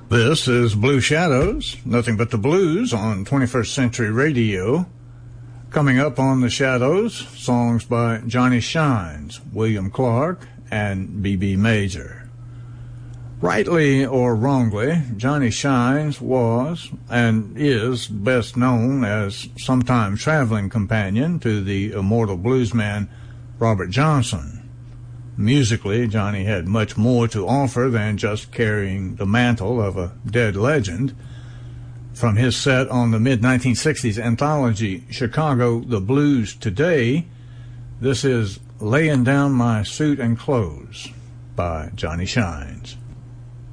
This is Blue Shadows, nothing but the blues on 21st Century Radio. Coming up on the Shadows, songs by Johnny Shines, William Clark, and B.B. Major. Rightly or wrongly, Johnny Shines was and is best known as sometime traveling companion to the immortal bluesman Robert Johnson. Musically, Johnny had much more to offer than just carrying the mantle of a dead legend. From his set on the mid-1960s anthology Chicago, The Blues Today, this is Laying Down My Suit and Clothes by Johnny Shines.